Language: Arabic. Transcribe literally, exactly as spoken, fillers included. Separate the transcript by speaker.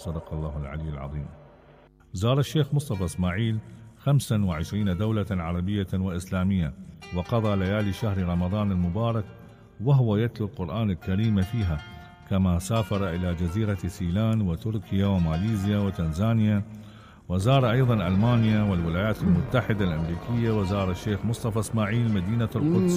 Speaker 1: صدق الله العلي العظيم. زار الشيخ مصطفى إسماعيل خمسا وعشرين دولة عربية وإسلامية، وقضى ليالي شهر رمضان المبارك وهو يتلو القرآن الكريم فيها، كما سافر إلى جزيرة سيلان وتركيا وماليزيا وتنزانيا، وزار أيضا ألمانيا والولايات المتحدة الأمريكية. وزار الشيخ مصطفى إسماعيل مدينة القدس